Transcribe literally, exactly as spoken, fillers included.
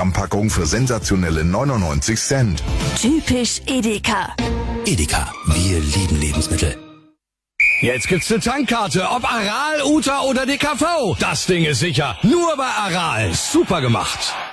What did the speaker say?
Gramm Packung für sensationelle neunundneunzig Cent. Typisch Edeka. Edeka, wir lieben Lebensmittel. Jetzt gibt's eine Tankkarte, ob Aral, Uta oder D K V. Das Ding ist sicher. Nur bei Aral. Super gemacht.